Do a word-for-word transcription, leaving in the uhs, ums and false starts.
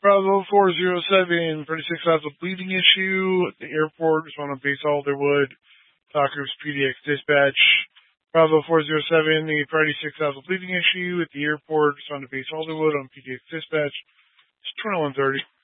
Bravo four zero seven, Priority six has a bleeding issue at the airport. Respond on base Alderwood. Talk Group's P D X dispatch. Bravo four zero seven, the Priority six has a bleeding issue at the airport. Respond to base Alderwood on P D X dispatch. It's twenty-one thirty.